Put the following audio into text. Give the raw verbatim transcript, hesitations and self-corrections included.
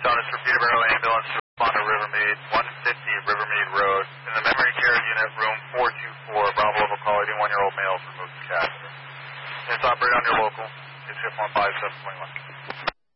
Thomas for Peterborough Ambulance to respond to Rivermead, one fifty Rivermead Road. In the memory care unit, room four two four, Bravo level call, eighty-one-year-old male, removed the catheter. It's operate on your local. It's one five seven twenty-one.